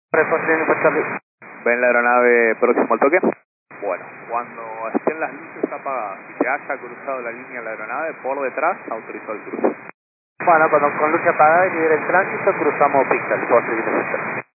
¿Ven la aeronave próximo al toque? Bueno, cuando estén las luces apagadas y se haya cruzado la línea de la aeronave, por detrás autorizó el cruce. Bueno, con luce apagada y libre el tránsito, cruzamos pista, el